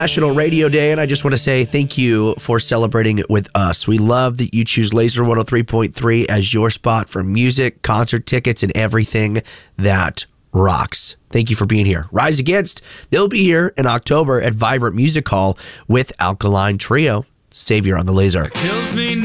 National Radio Day, and I just want to say thank you for celebrating it with us. We love that you choose Laser 103.3 as your spot for music, concert tickets, and everything that rocks. Thank you for being here. Rise Against, they'll be here in October at Vibrant Music Hall with Alkaline Trio. Savior on the Laser.